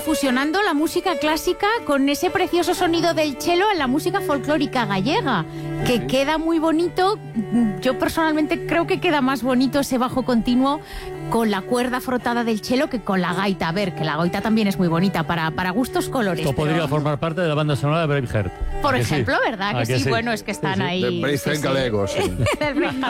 fusionando la música clásica con ese precioso sonido del cello en la música folclórica gallega, que queda muy bonito. Yo personalmente creo que queda más bonito ese bajo continuo con la cuerda frotada del cello que con la gaita. A ver, que la gaita también es muy bonita, para gustos colores. Esto podría formar parte de la banda sonora de Braveheart. Por ejemplo, ¿verdad? Que sí, bueno, es que están ahí. Del Braveheart galego, sí.